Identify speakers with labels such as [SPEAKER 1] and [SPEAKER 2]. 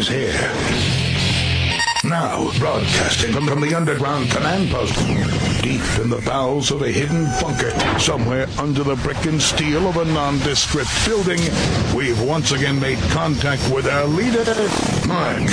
[SPEAKER 1] He's here. Now, broadcasting from the underground command post, deep in the bowels of a hidden bunker, somewhere under the brick and steel of a nondescript building, we've once again made contact with our leader, Mark.